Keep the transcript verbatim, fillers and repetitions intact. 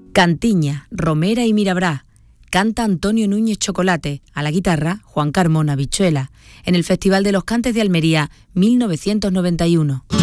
Cantiña, Romera y Mirabrá. Canta Antonio Núñez Chocolate, a la guitarra Juan Carmona Bichuela, en el Festival de los Cantes de Almería mil novecientos noventa y uno.